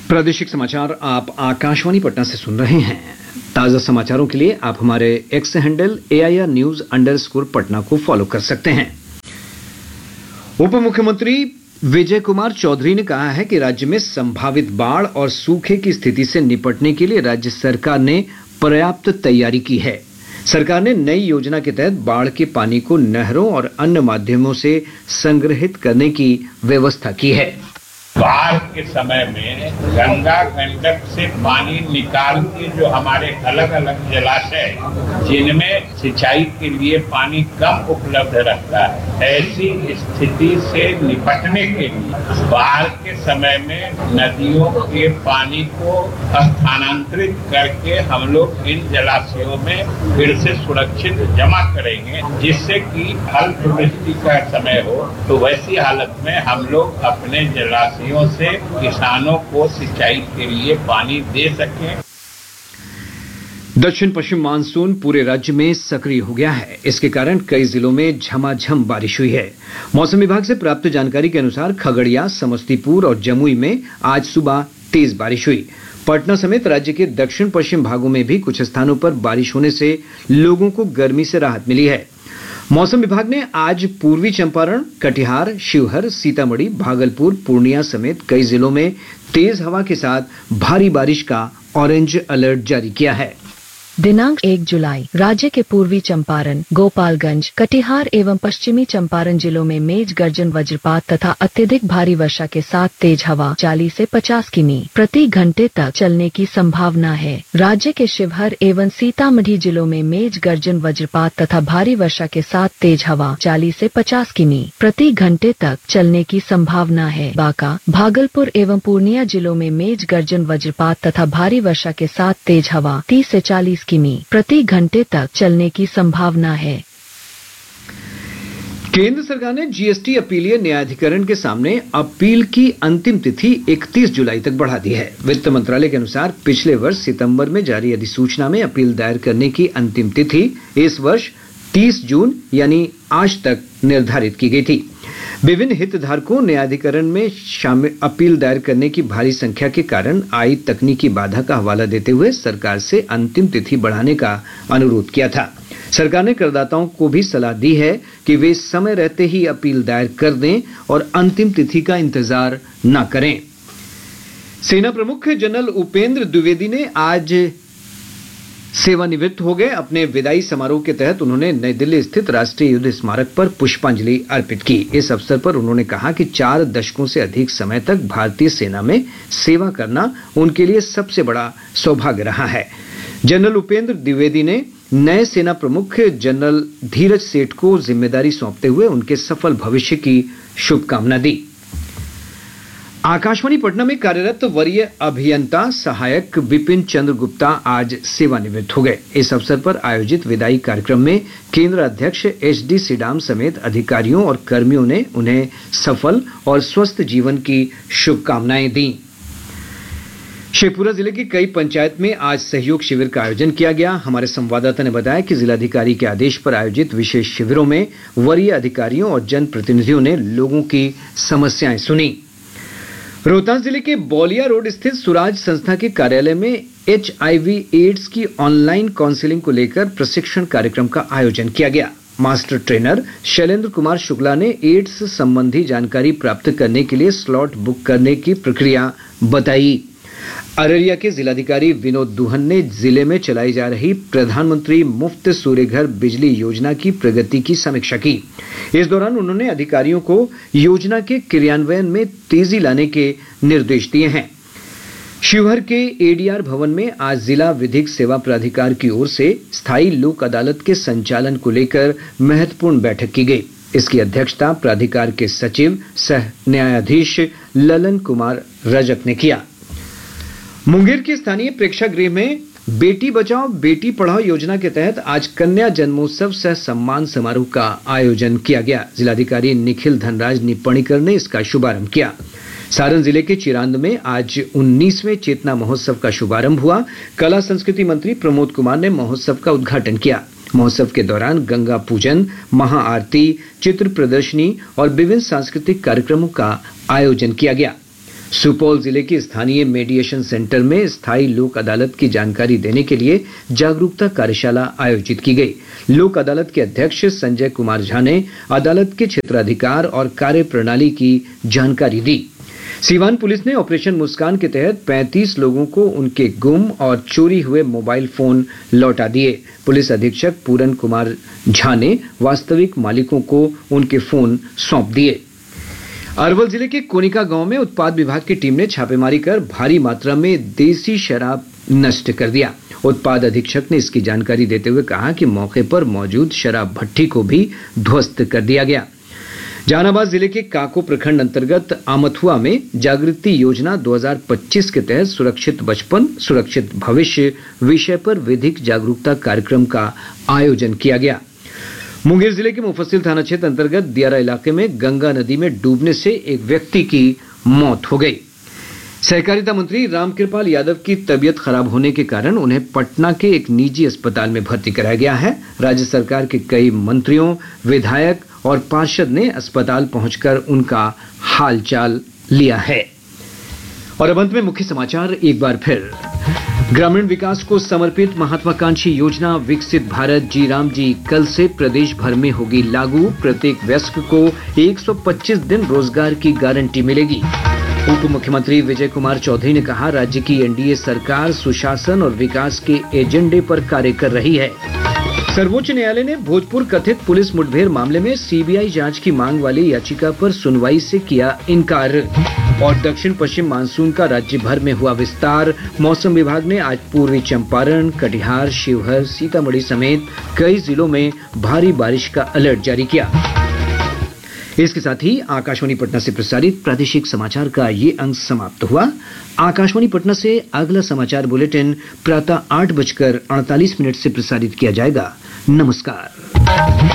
प्रादेशिक समाचार आप आकाशवाणी पटना से सुन रहे हैं। ताजा समाचारों के लिए आप हमारे एक्स हैंडल AIR_News_पटना को फॉलो कर सकते हैं। उप मुख्यमंत्री विजय कुमार चौधरी ने कहा है कि राज्य में संभावित बाढ़ और सूखे की स्थिति से निपटने के लिए राज्य सरकार ने पर्याप्त तैयारी की है। सरकार ने नई योजना के तहत बाढ़ के पानी को नहरों और अन्य माध्यमों से संग्रहित करने की व्यवस्था की है। बाढ़ के समय में गंगा गंडक से पानी निकाल के जो हमारे अलग अलग जलाशय जिनमें सिंचाई के लिए पानी कम उपलब्ध रहता है, ऐसी स्थिति से निपटने के लिए बाढ़ के समय में नदियों के पानी को स्थानांतरित करके हम लोग इन जलाशयों में फिर से सुरक्षित जमा करेंगे, जिससे कि अल्पवृष्टि का समय हो तो वैसी हालत में हम लोग अपने जलाशय से किसानों को सिंचाई के लिए पानी दे सकें। दक्षिण पश्चिम मानसून पूरे राज्य में सक्रिय हो गया है। इसके कारण कई जिलों में झमाझम बारिश हुई है। मौसम विभाग से प्राप्त जानकारी के अनुसार खगड़िया, समस्तीपुर और जमुई में आज सुबह तेज बारिश हुई। पटना समेत राज्य के दक्षिण पश्चिम भागों में भी कुछ स्थानों पर बारिश होने से लोगों को गर्मी से राहत मिली है। मौसम विभाग ने आज पूर्वी चंपारण, कटिहार, शिवहर, सीतामढ़ी, भागलपुर, पूर्णिया समेत कई जिलों में तेज हवा के साथ भारी बारिश का ऑरेंज अलर्ट जारी किया है। दिनांक 1 जुलाई राज्य के पूर्वी चंपारण, गोपालगंज, कटिहार एवं पश्चिमी चंपारण जिलों में मेघ गर्जन, वज्रपात तथा अत्यधिक भारी वर्षा के साथ तेज हवा 40 से 50 किमी प्रति घंटे तक चलने की संभावना है। राज्य के शिवहर एवं सीतामढ़ी जिलों में मेघ गर्जन, वज्रपात तथा भारी वर्षा के साथ तेज हवा 40 से 50 किमी प्रति घंटे तक चलने की संभावना है। बांका, भागलपुर एवं पूर्णिया जिलों में मेघ गर्जन, वज्रपात तथा भारी वर्षा के साथ तेज हवा 30 से 40 किमी प्रति घंटे तक चलने की संभावना है। केंद्र सरकार ने जीएसटी अपीलीय न्यायाधिकरण के सामने अपील की अंतिम तिथि 31 जुलाई तक बढ़ा दी है। वित्त मंत्रालय के अनुसार पिछले वर्ष सितंबर में जारी अधिसूचना में अपील दायर करने की अंतिम तिथि इस वर्ष 30 जून यानी आज तक निर्धारित की गई थी। विभिन्न हितधारकों न्यायाधिकरण में शामिल अपील दायर करने की भारी संख्या के कारण आई तकनीकी बाधा का हवाला देते हुए सरकार से अंतिम तिथि बढ़ाने का अनुरोध किया था। सरकार ने करदाताओं को भी सलाह दी है कि वे समय रहते ही अपील दायर कर दें और अंतिम तिथि का इंतजार न करें। सेना प्रमुख जनरल उपेंद्र द्विवेदी ने आज सेवानिवृत्त हो गए। अपने विदाई समारोह के तहत उन्होंने नई दिल्ली स्थित राष्ट्रीय युद्ध स्मारक पर पुष्पांजलि अर्पित की। इस अवसर पर उन्होंने कहा कि 4 दशकों से अधिक समय तक भारतीय सेना में सेवा करना उनके लिए सबसे बड़ा सौभाग्य रहा है। जनरल उपेंद्र द्विवेदी ने नए सेना प्रमुख जनरल धीरज सेठ को जिम्मेदारी सौंपते हुए उनके सफल भविष्य की शुभकामना दी। आकाशवाणी पटना में कार्यरत वरीय अभियंता सहायक विपिन चंद्र गुप्ता आज सेवानिवृत्त हो गए। इस अवसर पर आयोजित विदाई कार्यक्रम में केंद्र अध्यक्ष HD सिडाम समेत अधिकारियों और कर्मियों ने उन्हें सफल और स्वस्थ जीवन की शुभकामनाएं दी। शेखपुरा जिले की कई पंचायत में आज सहयोग शिविर का आयोजन किया गया। हमारे संवाददाता ने बताया कि जिलाधिकारी के आदेश पर आयोजित विशेष शिविरों में वरीय अधिकारियों और जनप्रतिनिधियों ने लोगों की समस्याएं सुनी। रोहतास जिले के बौलिया रोड स्थित सुराज संस्था के कार्यालय में HIV/AIDS की ऑनलाइन काउंसलिंग को लेकर प्रशिक्षण कार्यक्रम का आयोजन किया गया। मास्टर ट्रेनर शैलेंद्र कुमार शुक्ला ने एड्स संबंधी जानकारी प्राप्त करने के लिए स्लॉट बुक करने की प्रक्रिया बताई। अररिया के जिलाधिकारी विनोद दुहन ने जिले में चलाई जा रही प्रधानमंत्री मुफ्त सूर्यघर बिजली योजना की प्रगति की समीक्षा की। इस दौरान उन्होंने अधिकारियों को योजना के क्रियान्वयन में तेजी लाने के निर्देश दिए हैं। शिवहर के ADR भवन में आज जिला विधिक सेवा प्राधिकार की ओर से स्थायी लोक अदालत के संचालन को लेकर महत्वपूर्ण बैठक की गई। इसकी अध्यक्षता प्राधिकार के सचिव सह न्यायाधीश ललन कुमार रजक ने किया। मुंगेर के स्थानीय प्रेक्षागृह में बेटी बचाओ बेटी पढ़ाओ योजना के तहत आज कन्या जन्मोत्सव सह सम्मान समारोह का आयोजन किया गया। जिलाधिकारी निखिल धनराज निपणिकर ने इसका शुभारंभ किया। सारण जिले के चिरांद में आज 19वें चेतना महोत्सव का शुभारंभ हुआ। कला संस्कृति मंत्री प्रमोद कुमार ने महोत्सव का उद्घाटन किया। महोत्सव के दौरान गंगा पूजन, महाआरती, चित्र प्रदर्शनी और विभिन्न सांस्कृतिक कार्यक्रमों का आयोजन किया गया। सुपौल जिले के स्थानीय मेडिएशन सेंटर में स्थायी लोक अदालत की जानकारी देने के लिए जागरूकता कार्यशाला आयोजित की गई। लोक अदालत के अध्यक्ष संजय कुमार झा ने अदालत के क्षेत्राधिकार और कार्यप्रणाली की जानकारी दी। सीवान पुलिस ने ऑपरेशन मुस्कान के तहत 35 लोगों को उनके गुम और चोरी हुए मोबाइल फोन लौटा दिए। पुलिस अधीक्षक पूरन कुमार झा ने वास्तविक मालिकों को उनके फोन सौंप दिए। अरवल जिले के कोनिका गांव में उत्पाद विभाग की टीम ने छापेमारी कर भारी मात्रा में देसी शराब नष्ट कर दिया। उत्पाद अधीक्षक ने इसकी जानकारी देते हुए कहा कि मौके पर मौजूद शराब भट्ठी को भी ध्वस्त कर दिया गया। जहानाबाद जिले के काको प्रखंड अंतर्गत आमथुआ में जागृति योजना 2025 के तहत सुरक्षित बचपन सुरक्षित भविष्य विषय पर विधिक जागरूकता कार्यक्रम का आयोजन किया गया। मुंगेर जिले के मुफस्सिल थाना क्षेत्र अंतर्गत दियारा इलाके में गंगा नदी में डूबने से एक व्यक्ति की मौत हो गई। सहकारिता मंत्री रामकृपाल यादव की तबीयत खराब होने के कारण उन्हें पटना के एक निजी अस्पताल में भर्ती कराया गया है। राज्य सरकार के कई मंत्रियों, विधायक और पार्षद ने अस्पताल पहुंचकर उनका हालचाल लिया है। और अब अंत में मुख्य समाचार एक बार फिर। ग्रामीण विकास को समर्पित महत्वाकांक्षी योजना विकसित भारत जी राम जी कल से प्रदेश भर में होगी लागू। प्रत्येक वयस्क को 125 दिन रोजगार की गारंटी मिलेगी। उप मुख्यमंत्री विजय कुमार चौधरी ने कहा, राज्य की एनडीए सरकार सुशासन और विकास के एजेंडे पर कार्य कर रही है। सर्वोच्च न्यायालय ने भोजपुर कथित पुलिस मुठभेड़ मामले में सीबीआई जांच की मांग वाली याचिका पर सुनवाई से किया इनकार। और दक्षिण पश्चिम मानसून का राज्य भर में हुआ विस्तार। मौसम विभाग ने आज पूर्वी चंपारण, कटिहार, शिवहर, सीतामढ़ी समेत कई जिलों में भारी बारिश का अलर्ट जारी किया। इसके साथ ही आकाशवाणी पटना से प्रसारित प्रादेशिक समाचार का ये अंक समाप्त हुआ। आकाशवाणी पटना से अगला समाचार बुलेटिन प्रातः 8:48 से प्रसारित किया जाएगा। नमस्कार।